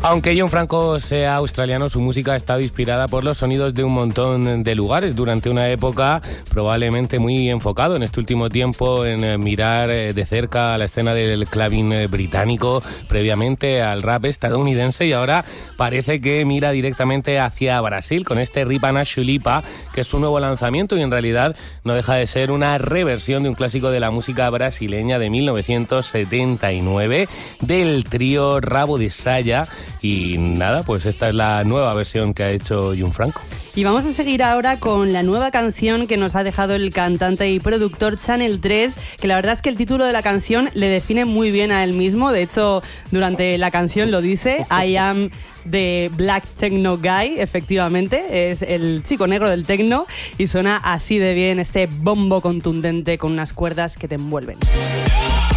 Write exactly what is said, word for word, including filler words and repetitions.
Aunque Gianfranco sea australiano, su música ha estado inspirada por los sonidos de un montón de lugares durante una época probablemente muy enfocado en este último tiempo en mirar de cerca la escena del clubbing británico, previamente al rap estadounidense, y ahora parece que mira directamente hacia Brasil con este Ripa na Chulipa, que es su nuevo lanzamiento y en realidad no deja de ser una reversión de un clásico de la música brasileña de mil novecientos setenta y nueve del trío Rabo de Saya. Y nada, pues esta es la nueva versión que ha hecho Gianfranco. Y vamos a seguir ahora con la nueva canción que nos ha dejado el cantante y productor Channel tres, que la verdad es que el título de la canción le define muy bien a él mismo. De hecho, durante la canción lo dice: I am the Black Techno Guy. Efectivamente, es el chico negro del techno y suena así de bien este bombo contundente con unas cuerdas que te envuelven.